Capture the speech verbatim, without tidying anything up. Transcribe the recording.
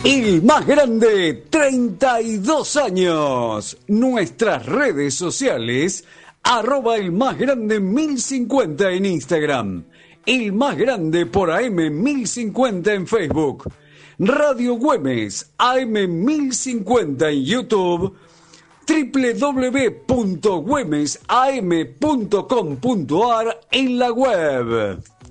El más grande, treinta y dos años. Nuestras redes sociales, arroba el más grande mil cincuenta en Instagram. El más grande por A M mil cincuenta en Facebook. Radio Güemes, A M mil cincuenta en YouTube. doble u doble u doble u punto güemes a m punto com punto a r en la web.